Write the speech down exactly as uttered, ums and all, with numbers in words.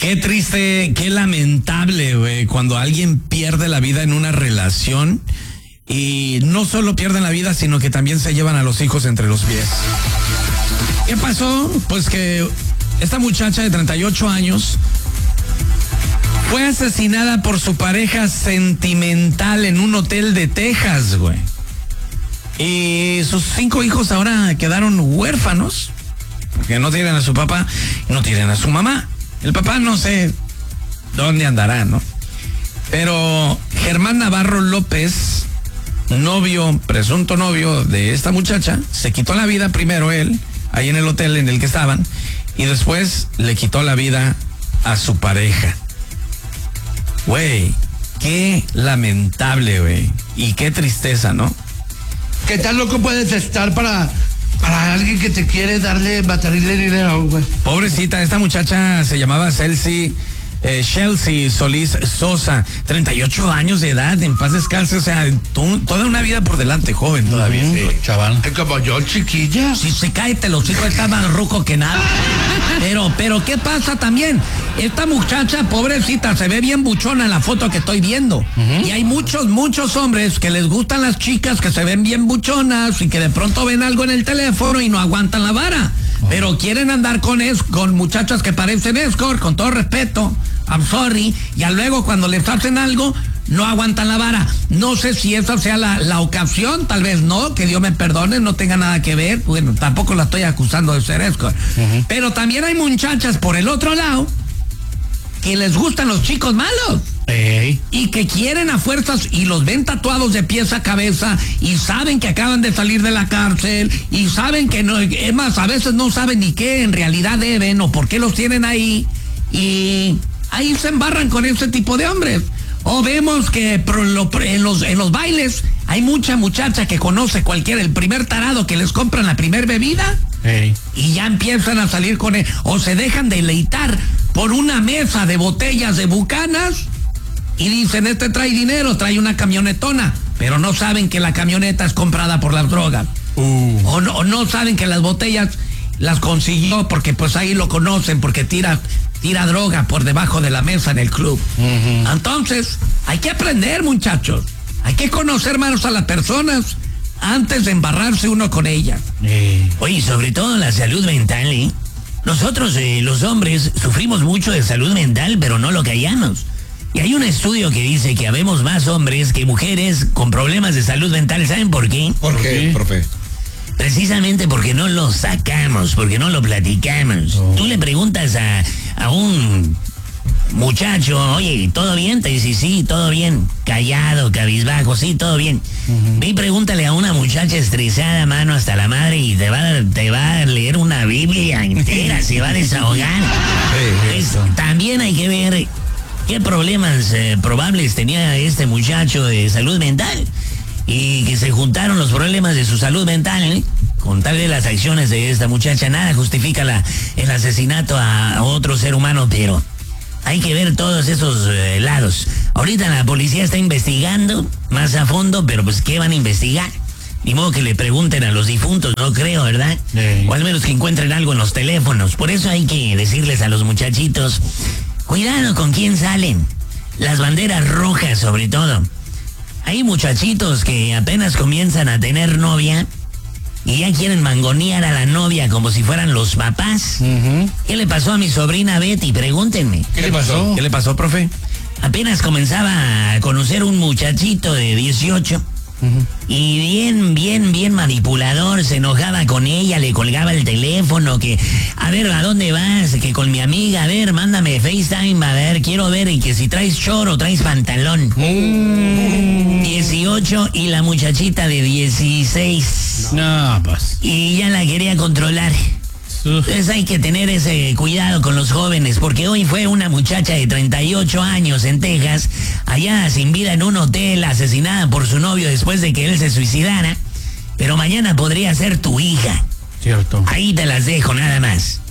Qué triste, qué lamentable, güey, cuando alguien pierde la vida en una relación y no solo pierden la vida, sino que también se llevan a los hijos entre los pies. ¿Qué pasó? Pues que esta muchacha de treinta y ocho años fue asesinada por su pareja sentimental en un hotel de Texas, güey. Y sus cinco hijos ahora quedaron huérfanos, porque no tienen a su papá y no tienen a su mamá. El papá no sé dónde andará, ¿no? Pero Germán Navarro López, novio, presunto novio de esta muchacha, se quitó la vida primero él, ahí en el hotel en el que estaban, y después le quitó la vida a su pareja. Güey, qué lamentable, güey, y qué tristeza, ¿no? ¿Qué tan loco puedes estar para... para alguien que te quiere darle, batallarle dinero, güey? Pobrecita, esta muchacha se llamaba Chelsea, eh, Chelsea Solís Sosa, treinta y ocho años de edad, en paz descanse, o sea, tú, toda una vida por delante, joven todavía. Mm, sí. Chaval. Como yo, chiquilla. Si se cáete, los chicos están más rucos que nada. Pero, pero, ¿qué pasa también? Esta muchacha, pobrecita, se ve bien buchona en la foto que estoy viendo. Uh-huh. Y hay muchos, muchos hombres que les gustan las chicas que se ven bien buchonas y que de pronto ven algo en el teléfono y no aguantan la vara. Uh-huh. Pero quieren andar con, es, con muchachas que parecen escort, con todo respeto. I'm sorry. Y luego cuando les hacen algo, no aguantan la vara. No sé si esa sea la, la ocasión, tal vez no, que Dios me perdone, no tenga nada que ver. Bueno, tampoco la estoy acusando de ser escort. Uh-huh. Pero también hay muchachas por el otro lado que les gustan los chicos malos. Hey. Y que quieren a fuerzas y los ven tatuados de pies a cabeza y saben que acaban de salir de la cárcel y saben que no, es más, a veces no saben ni qué en realidad deben o por qué los tienen ahí y ahí se embarran con ese tipo de hombres. O vemos que en los, en los bailes hay mucha muchacha que conoce cualquiera, el primer tarado que les compran la primer bebida. Hey. Y ya empiezan a salir con él, o se dejan deleitar por una mesa de botellas de bucanas y dicen, este trae dinero, trae una camionetona, pero no saben que la camioneta es comprada por las drogas. Uh. O, no, o no saben que las botellas las consiguió porque pues ahí lo conocen, porque tira, tira droga por debajo de la mesa en el club. Uh-huh. Entonces, hay que aprender, muchachos, hay que conocer más a las personas antes de embarrarse uno con ella. Eh. Oye, sobre todo la salud mental, ¿eh? Nosotros, eh, los hombres, sufrimos mucho de salud mental, pero no lo callamos. Y hay un estudio que dice que habemos más hombres que mujeres con problemas de salud mental. ¿Saben por qué? ¿Por qué, profe? Precisamente porque no lo sacamos, porque no lo platicamos. Oh. Tú le preguntas a, a un muchacho, oye, ¿todo bien? Te dice, sí, todo bien. Callado, cabizbajo, sí, todo bien. Uh-huh. Ve y pregúntale a una muchacha estresada, mano, hasta la madre, y te va, te va a leer una Biblia entera, se va a desahogar. Sí, es, también hay que ver qué problemas eh, probables tenía este muchacho de salud mental. Y que se juntaron los problemas de su salud mental, ¿eh? Con tal de las acciones de esta muchacha. Nada justifica la, el asesinato a, a otro ser humano, pero hay que ver todos esos eh, lados. Ahorita la policía está investigando más a fondo, pero pues ¿qué van a investigar? Ni modo que le pregunten a los difuntos, no creo, ¿verdad? Sí. O al menos que encuentren algo en los teléfonos. Por eso hay que decirles a los muchachitos, cuidado con quién salen. Las banderas rojas sobre todo. Hay muchachitos que apenas comienzan a tener novia y ya quieren mangonear a la novia como si fueran los papás. Uh-huh. ¿Qué le pasó a mi sobrina Betty? Pregúntenme. ¿Qué le pasó? ¿Qué le pasó, profe? Apenas comenzaba a conocer un muchachito de dieciocho. Uh-huh. Y bien, bien, bien manipulador, se enojaba con ella, le colgaba el teléfono, que, a ver, ¿a dónde vas? Que con mi amiga, a ver, mándame FaceTime, a ver, quiero ver, y que si traes short o traes pantalón. Uh. dieciocho y la muchachita de dieciséis. No, pues. Y ya la quería controlar. Entonces hay que tener ese cuidado con los jóvenes, porque hoy fue una muchacha de treinta y ocho años en Texas, allá sin vida en un hotel, asesinada por su novio después de que él se suicidara, pero mañana podría ser tu hija. Cierto. Ahí te las dejo, nada más.